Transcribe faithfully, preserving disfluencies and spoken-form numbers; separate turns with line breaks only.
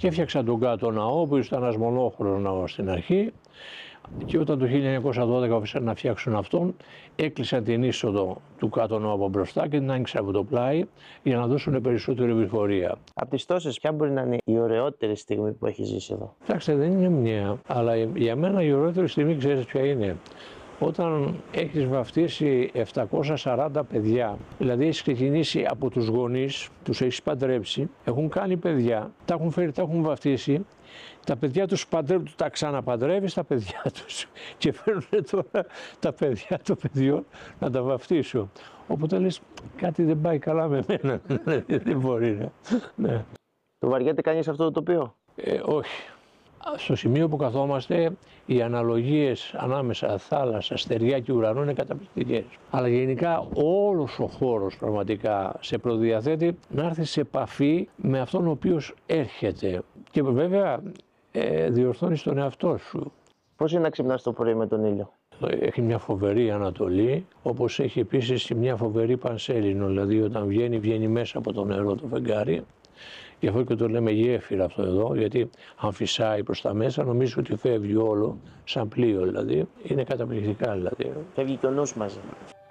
Και έφτιαξαν τον κάτω ναό, που ήταν ένας μονόχωρος ναός στην αρχή. Και όταν το χίλια εννιακόσια δώδεκα αφήσαν να φτιάξουν αυτόν, έκλεισαν την είσοδο του κάτω ναού από μπροστά και την άνοιξαν από το πλάι για να δώσουν περισσότερη επιφορία.
Από τις τόσες, ποια μπορεί να είναι η ωραιότερη στιγμή που έχει ζήσει εδώ?
Κοιτάξτε, δεν είναι μια, αλλά για μένα η ωραιότερη στιγμή, ξέρεις ποια είναι? Όταν έχεις βαφτίσει επτακόσια σαράντα παιδιά, δηλαδή έχεις ξεκινήσει από τους γονείς, τους έχεις παντρέψει, έχουν κάνει παιδιά, τα έχουν φέρει, τα έχουν βαφτίσει, τα παιδιά τους παντρεύουν, τα ξαναπαντρεύεις τα παιδιά τους και φέρνουν τώρα τα παιδιά των παιδιών να τα βαφτίσω. Οπότε λες, κάτι δεν πάει καλά με μένα, δεν μπορεί να. Ναι.
Το βαριέται κανείς αυτό το τοπίο?
Ε, όχι. Στο σημείο που καθόμαστε, οι αναλογίες ανάμεσα θάλασσα, στεριά και ουρανό είναι καταπληκτικές. Αλλά γενικά όλος ο χώρος πραγματικά σε προδιαθέτει να έρθει σε επαφή με αυτόν ο οποίος έρχεται. Και βέβαια ε, διορθώνεις τον εαυτό σου.
Πώς είναι να ξυπνάς το πρωί με τον ήλιο?
Έχει μια φοβερή Ανατολή, όπως έχει επίσης μια φοβερή Πανσέλινο, δηλαδή όταν βγαίνει, βγαίνει μέσα από το νερό το φεγγάρι. Γι' αυτό και το λέμε γέφυρα αυτό εδώ, γιατί αν φυσάει προς τα μέσα νομίζω ότι φεύγει όλο, σαν πλοίο δηλαδή. Είναι καταπληκτικά δηλαδή.
Φεύγει και ο νους μαζί.